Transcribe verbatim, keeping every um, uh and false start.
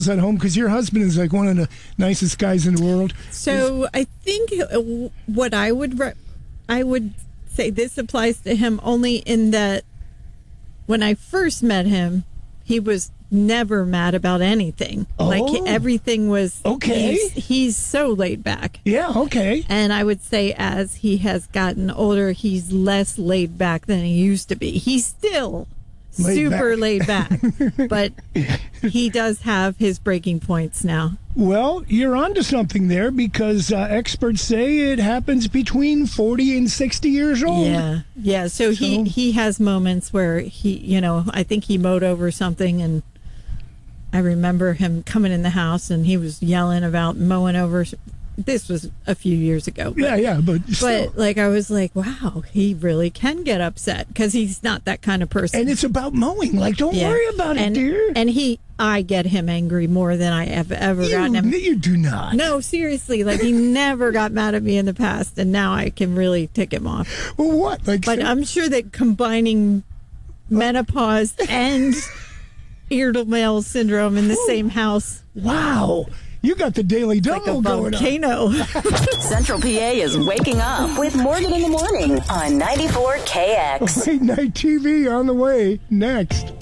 at home? Because your husband is like one of the nicest guys in the world. So I think what I would re- I would say this applies to him only in that when I first met him, he was never mad about anything. Oh. Like everything was okay. He's, he's so laid back. Yeah, okay. And I would say as he has gotten older, he's less laid back than he used to be. He's still laid super back. laid back, but he does have his breaking points now. Well, you're onto something there because uh, experts say it happens between forty and sixty years old. Yeah, yeah. So, so he he has moments where he, you know, I think he mowed over something, and I remember him coming in the house and he was yelling about mowing over. This was a few years ago. But, yeah, yeah, but still. But like I was like, wow, he really can get upset because he's not that kind of person. And it's about mowing. Like, don't yeah. worry about and, it, dear. And he, I get him angry more than I have ever you, gotten him. You do not. No, seriously. Like he never got mad at me in the past, and now I can really tick him off. Well, what? Like, but so- I'm sure that combining menopause and irritable bowel syndrome in the Ooh. same house. Wow. You got the daily double like going volcano. on. Central P A is waking up with Morgan in the Morning on ninety-four K X. Late night T V on the way next.